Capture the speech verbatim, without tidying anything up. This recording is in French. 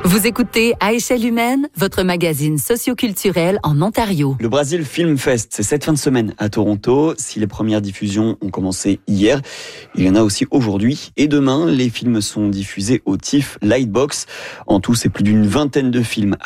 Vous écoutez À échelle humaine, votre magazine socioculturel en Ontario. Le Brazil Film Fest, c'est cette fin de semaine à Toronto. Si les premières diffusions ont commencé hier, il y en a aussi aujourd'hui. Et demain, les films sont diffusés au TIFF Lightbox. En tout, c'est plus d'une vingtaine de films